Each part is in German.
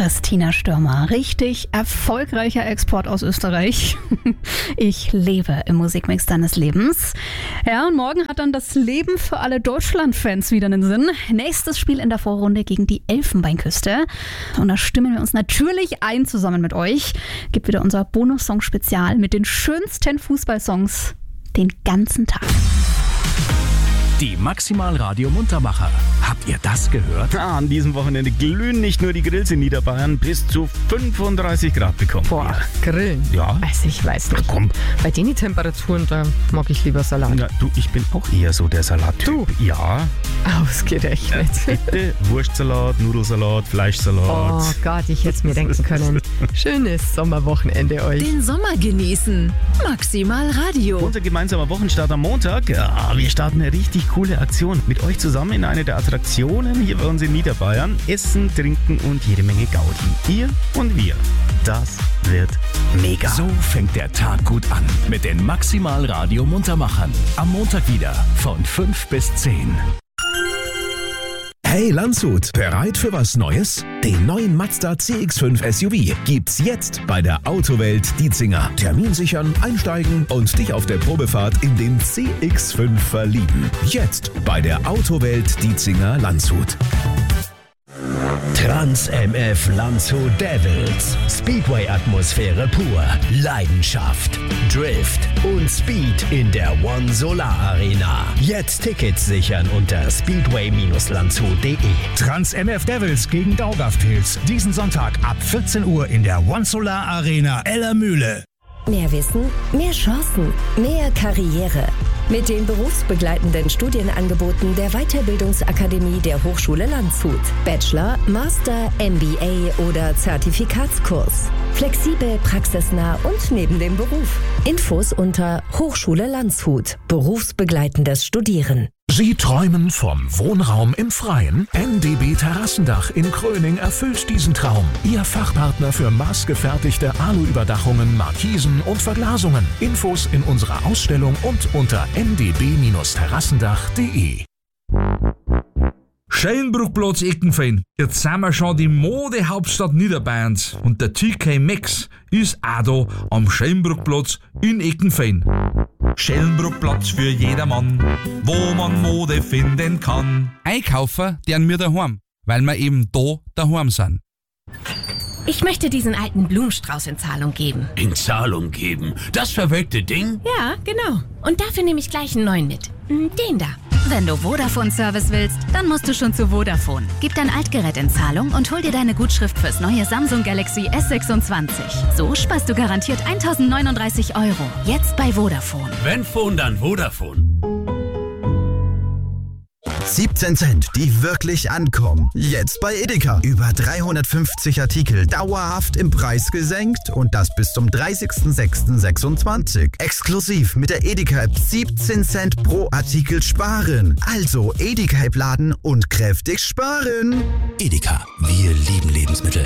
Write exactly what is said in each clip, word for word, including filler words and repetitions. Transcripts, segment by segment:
Christina Stürmer, richtig erfolgreicher Export aus Österreich. Ich lebe im Musikmix deines Lebens. Ja, und morgen hat dann das Leben für alle Deutschland-Fans wieder einen Sinn. Nächstes Spiel in der Vorrunde gegen die Elfenbeinküste. Und da stimmen wir uns natürlich ein zusammen mit euch. Gibt wieder unser Bonus-Song-Spezial mit den schönsten Fußballsongs den ganzen Tag. Die Maximal Radio Muntermacher. Habt ihr das gehört? Ja, an diesem Wochenende glühen nicht nur die Grills in Niederbayern, bis zu fünfunddreißig Grad bekommen. Boah, Grillen? Ja. Also ich weiß nicht. Ach, komm. Bei den Temperaturen, da mag ich lieber Salat. Na, du, ich bin auch eher so der Salattyp. Du? Ja. Ausgerechnet. Äh, bitte Wurstsalat, Nudelsalat, Fleischsalat. Oh Gott, ich hätte es mir denken können. Schönes Sommerwochenende euch. Den Sommer genießen. Maximal Radio. Unser gemeinsamer Wochenstart am Montag. Ja, wir starten eine richtig coole Aktion mit euch zusammen in eine der Attraktionen hier bei uns in Niederbayern. Essen, trinken und jede Menge Gaudi. Ihr und wir. Das wird mega. So fängt der Tag gut an mit den Maximal Radio Muntermachern. Am Montag wieder von fünf bis zehn. Hey Landshut, bereit für was Neues? Den neuen Mazda C X fünf S U V gibt's jetzt bei der Autowelt Dietzinger. Termin sichern, einsteigen und dich auf der Probefahrt in den C X fünf verlieben. Jetzt bei der Autowelt Dietzinger Landshut. Trans M F Landshut Devils. Speedway-Atmosphäre pur. Leidenschaft, Drift und Speed in der One Solar Arena. Jetzt Tickets sichern unter speedway Bindestrich landshut punkt de. Trans M F Devils gegen Daugavpils. Diesen Sonntag ab vierzehn Uhr in der One Solar Arena Ellermühle. Mehr Wissen, mehr Chancen, mehr Karriere. Mit den berufsbegleitenden Studienangeboten der Weiterbildungsakademie der Hochschule Landshut. Bachelor, Master, M B A oder Zertifikatskurs. Flexibel, praxisnah und neben dem Beruf. Infos unter Hochschule Landshut. Berufsbegleitendes Studieren. Sie träumen vom Wohnraum im Freien? N D B Terrassendach in Kröning erfüllt diesen Traum. Ihr Fachpartner für maßgefertigte Aluüberdachungen, Markisen und Verglasungen. Infos in unserer Ausstellung und unter n d b Bindestrich terrassendach punkt de. Schellenbruckplatz Eckenfehn. Jetzt sind wir schon die Modehauptstadt Niederbayerns und der T K Maxx ist auch da am Schellenbruckplatz in Eckenfehn. Schellenbruckplatz für jedermann, wo man Mode finden kann. Einkaufen deren wir daheim, weil wir eben da daheim sind. Ich möchte diesen alten Blumenstrauß in Zahlung geben. In Zahlung geben? Das verwelkte Ding? Ja, genau. Und dafür nehme ich gleich einen neuen mit. Den da. Wenn du Vodafone-Service willst, dann musst du schon zu Vodafone. Gib dein Altgerät in Zahlung und hol dir deine Gutschrift fürs neue Samsung Galaxy S sechsundzwanzig. So sparst du garantiert eintausendneununddreißig Euro. Jetzt bei Vodafone. Wenn Phone, dann Vodafone. siebzehn Cent, die wirklich ankommen. Jetzt bei Edeka. Über dreihundertfünfzig Artikel dauerhaft im Preis gesenkt und das bis zum dreißigsten sechsten sechsundzwanzig. Exklusiv mit der Edeka-App siebzehn Cent pro Artikel sparen. Also Edeka-App laden und kräftig sparen. Edeka, wir lieben Lebensmittel.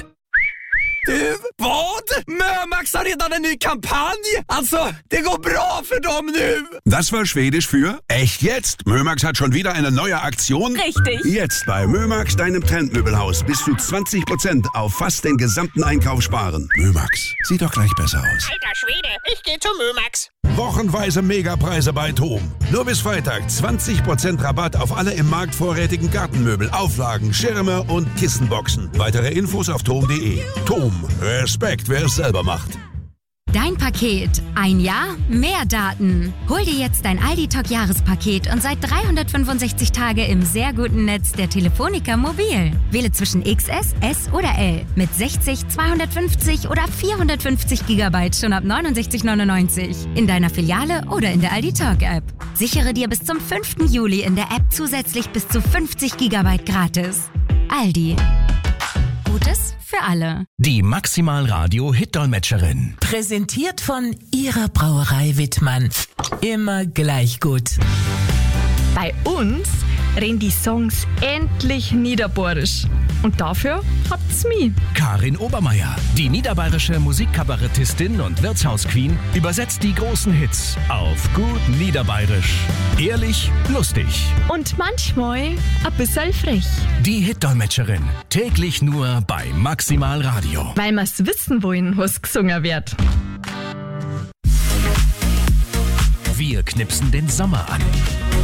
Was? Mörmax har redan en ny kampanj? Alltså, det går bra för dem nu! Das war Schwedisch für echt jetzt. Mörmax hat schon wieder eine neue Aktion. Richtig. Jetzt bei Mörmax, deinem Trendmöbelhaus, bis zu zwanzig Prozent auf fast den gesamten Einkauf sparen. Mörmax, sieht doch gleich besser aus. Alter Schwede, ich geh zu Mörmax. Wochenweise Megapreise bei Tom. Nur bis Freitag zwanzig Prozent Rabatt auf alle im Markt vorrätigen Gartenmöbel, Auflagen, Schirme und Kissenboxen. Weitere Infos auf tom punkt de. Tom, Respekt, wer es selber macht. Dein Paket. Ein Jahr, mehr Daten. Hol dir jetzt dein Aldi-Talk-Jahrespaket und seit dreihundertfünfundsechzig Tage im sehr guten Netz der Telefonica Mobil. Wähle zwischen X S, S oder L mit sechzig, zweihundertfünfzig oder vierhundertfünfzig Gigabyte schon ab neunundsechzig neunundneunzig. In deiner Filiale oder in der Aldi-Talk-App. Sichere dir bis zum fünften Juli in der App zusätzlich bis zu fünfzig Gigabyte gratis. Aldi. Gutes für alle. Die Maximal Radio Hitdolmetscherin. Präsentiert von Ihrer Brauerei Wittmann. Immer gleich gut. Bei uns reden die Songs endlich niederbayerisch. Und dafür habt's mich. Karin Obermeier, die niederbayerische Musikkabarettistin und Wirtshausqueen, übersetzt die großen Hits auf gut Niederbayerisch. Ehrlich, lustig. Und manchmal ein bisschen frech. Die Hitdolmetscherin, täglich nur bei Maximal Radio. Weil wir's wissen wollen, was gesungen wird. Wir knipsen den Sommer an.